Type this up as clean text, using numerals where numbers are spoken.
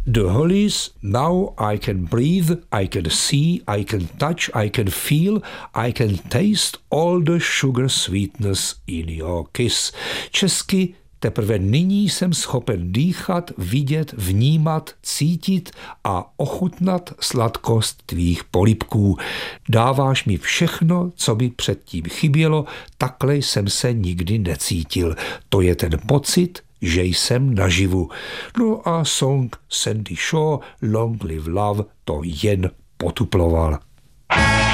The Hollies, Now I Can Breathe, I Can See, I Can Touch, I Can Feel, I Can Taste All the Sugar Sweetness in Your Kiss. Česky Teprve nyní jsem schopen dýchat, vidět, vnímat, cítit a ochutnat sladkost tvých polibků. Dáváš mi všechno, co mi předtím chybělo, takhle jsem se nikdy necítil. To je ten pocit, že jsem naživu. No a song Sandy Shaw Long Live Love to jen potuploval.